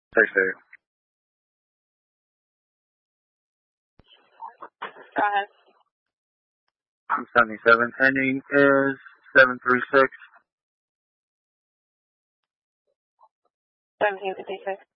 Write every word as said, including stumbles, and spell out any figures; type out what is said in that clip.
Six eight. Go ahead. seventy-seven. Ending is seven three six. seventeen fifty-six.